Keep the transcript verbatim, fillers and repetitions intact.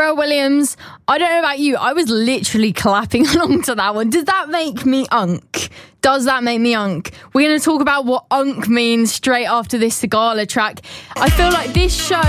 Pharrell Williams, I don't know about you, I was literally clapping along to that one. Does that make me unk? Does that make me unk? We're going to talk about what unk means straight after this Sigala track. I feel like this show